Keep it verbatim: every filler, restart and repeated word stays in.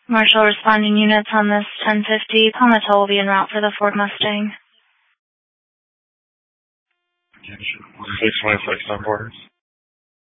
Marshal responding units on this ten fifty. Palmetto will be en route for the Ford Mustang. six twenty-six on board.